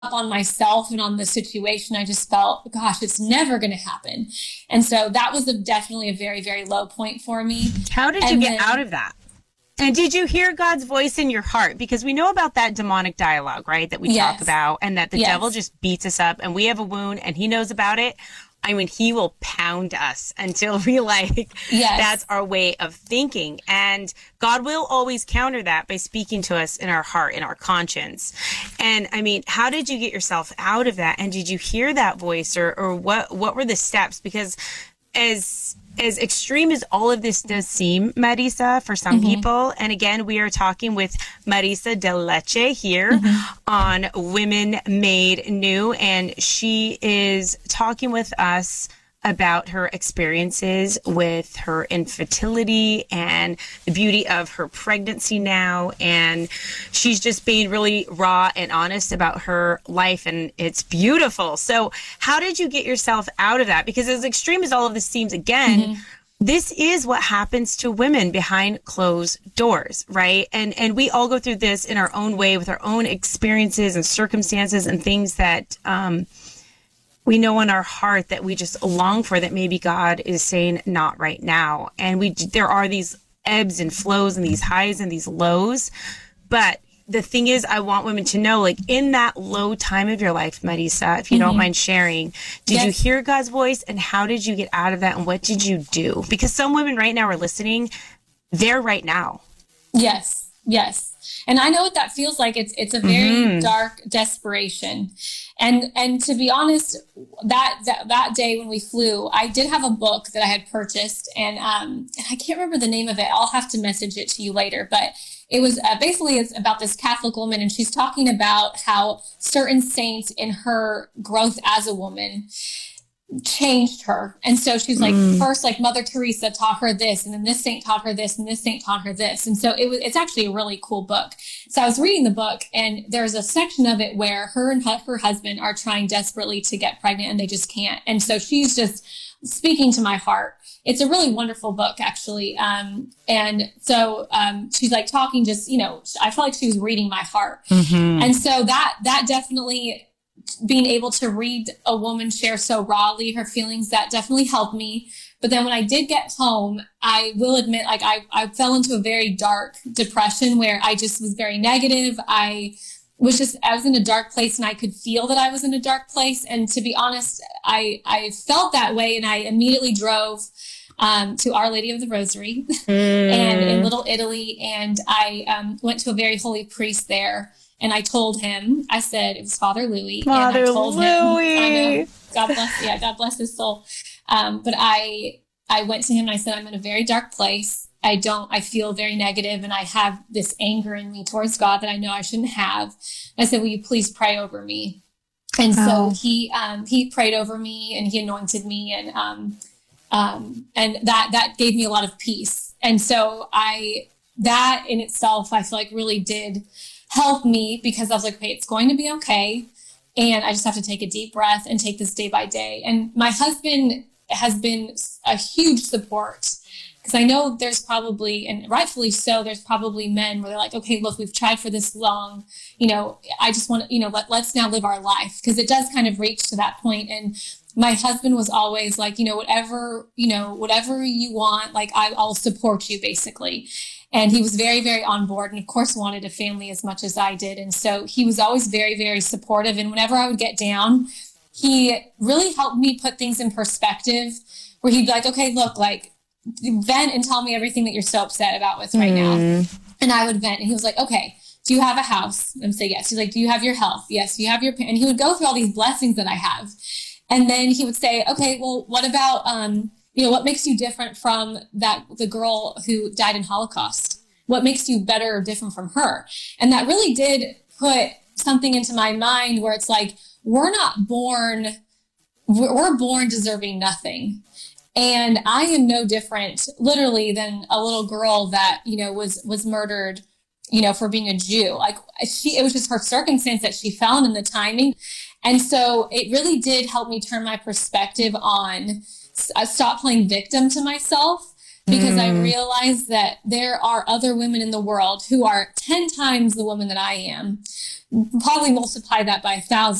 on myself and on the situation, I just felt, gosh, it's never going to happen. And so that was definitely a very, very low point for me. How did you get out of that? And did you hear God's voice in your heart? Because we know about that demonic dialogue, right? That we talk about, and that the devil just beats us up, and we have a wound and he knows about it. I mean, he will pound us until we that's our way of thinking. And God will always counter that by speaking to us in our heart, in our conscience. And I mean, how did you get yourself out of that? And did you hear that voice, or what were the steps? Because as extreme as all of this does seem, Marisa, for some people, and again, we are talking with Marisa de Leche here on Women Made New, and she is talking with us about her experiences with her infertility and the beauty of her pregnancy now. And she's just being really raw and honest about her life, and it's beautiful. So how did you get yourself out of that? Because as extreme as all of this seems, again, this is what happens to women behind closed doors, right? And we all go through this in our own way with our own experiences and circumstances and things that, we know in our heart that we just long for, that maybe God is saying not right now. And there are these ebbs and flows and these highs and these lows. But the thing is, I want women to know, like, in that low time of your life, Marisa, if you don't mind sharing, did you hear God's voice, and how did you get out of that, and what did you do? Because some women right now are listening, they're right now. Yes. And I know what that feels like. It's a very dark desperation. And to be honest, that day when we flew, I did have a book that I had purchased, and I can't remember the name of it. I'll have to message it to you later, but it was basically it's about this Catholic woman, and she's talking about how certain saints in her growth as a woman changed her. And so she's like, first, like Mother Teresa taught her this, and then this saint taught her this, and this saint taught her this. And so it's actually a really cool book. So I was reading the book, and there's a section of it where her and her husband are trying desperately to get pregnant, and they just can't. And so she's just speaking to my heart. It's a really wonderful book, actually. And so she's like talking, just, I felt like she was reading my heart. And so that definitely, being able to read a woman share so rawly her feelings, that definitely helped me. But then when I did get home, I will admit, like, I fell into a very dark depression where I just was very negative. I was in a dark place, and I could feel that I was in a dark place. And to be honest, I felt that way, and I immediately drove to Our Lady of the Rosary and in Little Italy. And I went to a very holy priest there. And I told him, I said, it was Father Louis. Father and I told Louis. Him, I know, God bless his soul. But I went to him, and I said, I'm in a very dark place. I feel very negative, and I have this anger in me towards God that I know I shouldn't have. I said, will you please pray over me? And so he prayed over me, and he anointed me, and that gave me a lot of peace. And so that in itself, I feel like really did help me, because I was like, okay, it's going to be okay. And I just have to take a deep breath and take this day by day. And my husband has been a huge support, because I know there's probably, and rightfully so, there's probably men where they're like, okay, look, we've tried for this long, I just want to, let's now live our life. Because it does kind of reach to that point. And my husband was always like, whatever you want, like, I'll support you, basically. And he was very, very on board, and of course wanted a family as much as I did. And so he was always very, very supportive. And whenever I would get down, he really helped me put things in perspective, where he'd be like, okay, look, like, vent and tell me everything that you're so upset about with right now. And I would vent, and he was like, okay, do you have a house? And I would say, yes. He's like, do you have your health? Yes. Do you have your, and he would go through all these blessings that I have. And then he would say, okay, well, what about, what makes you different from the girl who died in Holocaust? What makes you better or different from her? And that really did put something into my mind where it's like, we're born deserving nothing. And I am no different, literally, than a little girl that, was murdered, for being a Jew. Like, it was just her circumstance that she fell in, and the timing. And so it really did help me turn my perspective on, I stopped playing victim to myself, because I realized that there are other women in the world who are 10 times the woman that I am. Probably multiply that by 1,000.